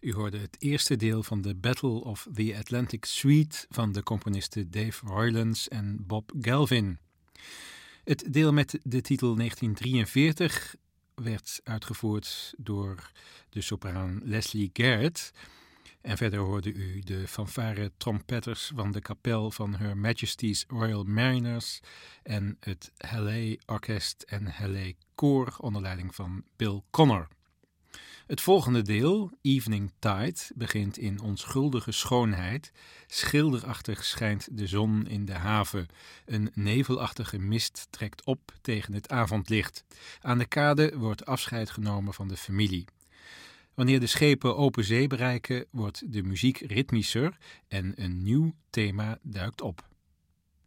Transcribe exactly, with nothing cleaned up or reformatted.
U hoorde het eerste deel van de Battle of the Atlantic Suite van de componisten Dave Roylance en Bob Galvin. Het deel met de titel negentien drieënveertig werd uitgevoerd door de sopraan Leslie Garrett. En verder hoorde u de fanfare trompetters van de kapel van Her Majesty's Royal Mariners en het Hallé Orkest en Hallé Koor onder leiding van Bill Connor. Het volgende deel, Evening Tide, begint in onschuldige schoonheid. Schilderachtig schijnt de zon in de haven. Een nevelachtige mist trekt op tegen het avondlicht. Aan de kade wordt afscheid genomen van de familie. Wanneer de schepen open zee bereiken, wordt de muziek ritmischer en een nieuw thema duikt op.